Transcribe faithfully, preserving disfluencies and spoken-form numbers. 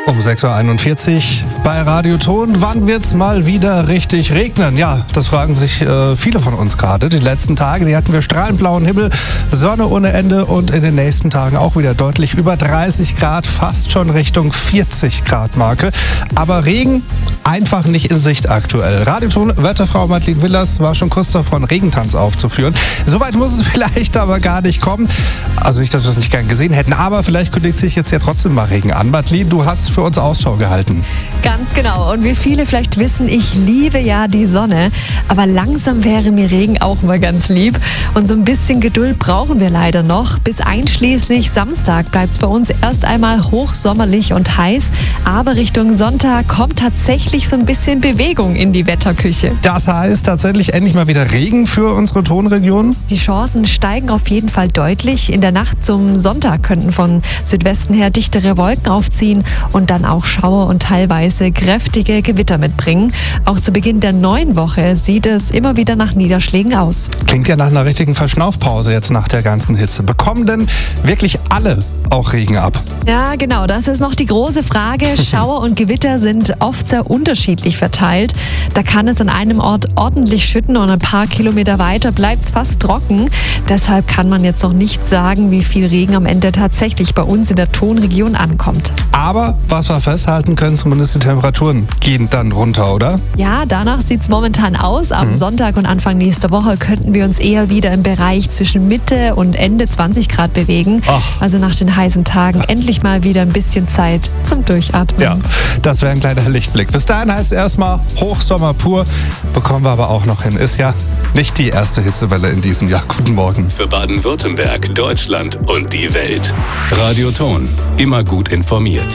Um sechs Uhr einundvierzig bei Radio Ton. Wann wird's mal wieder richtig regnen? Ja, das fragen sich äh, viele von uns gerade. Die letzten Tage, die hatten wir strahlend blauen Himmel, Sonne ohne Ende und in den nächsten Tagen auch wieder deutlich über dreißig Grad, fast schon Richtung vierzig Grad Marke. Aber Regen einfach nicht in Sicht aktuell. Radio Ton, Wetterfrau Madeleine Willers war schon kurz davor, einen Regentanz aufzuführen. Soweit muss es vielleicht aber gar nicht kommen. Also nicht, dass wir es nicht gern gesehen hätten, aber vielleicht kündigt sich jetzt ja trotzdem mal Regen an. Madeleine, du hast für uns Ausschau gehalten. Ganz genau. Und wie viele vielleicht wissen, ich liebe ja die Sonne. Aber langsam wäre mir Regen auch mal ganz lieb. Und so ein bisschen Geduld brauchen wir leider noch. Bis einschließlich Samstag bleibt es bei uns erst einmal hochsommerlich und heiß. Aber Richtung Sonntag kommt tatsächlich so ein bisschen Bewegung in die Wetterküche. Das heißt tatsächlich endlich mal wieder Regen für unsere Tonregion? Die Chancen steigen auf jeden Fall deutlich. In der Nacht zum Sonntag könnten von Südwesten her dichtere Wolken aufziehen und dann auch Schauer und teilweise kräftige Gewitter mitbringen. Auch zu Beginn der neuen Woche sieht es immer wieder nach Niederschlägen aus. Klingt ja nach einer richtigen Verschnaufpause jetzt nach der ganzen Hitze. Bekommen denn wirklich alle auch Regen ab? Ja, genau, das ist noch die große Frage. Schauer und Gewitter sind oft sehr unterschiedlich verteilt. Da kann es an einem Ort ordentlich schütten und ein paar Kilometer weiter bleibt es fast trocken. Deshalb kann man jetzt noch nicht sagen, wie viel Regen am Ende tatsächlich bei uns in der Tonregion ankommt. Aber was wir festhalten können, zumindest die Temperaturen gehen dann runter, oder? Ja, danach sieht es momentan aus. Am mhm. Sonntag und Anfang nächster Woche könnten wir uns eher wieder im Bereich zwischen Mitte und Ende zwanzig Grad bewegen. Ach. Also nach den heißen Tagen endlich mal wieder ein bisschen Zeit zum Durchatmen. Ja, das wäre ein kleiner Lichtblick. Bis dahin heißt es erstmal Hochsommer pur. Bekommen wir aber auch noch hin. Ist ja nicht die erste Hitzewelle in diesem Jahr. Guten Morgen. Für Baden-Württemberg, Deutschland und die Welt. Radio Ton. Immer gut informiert.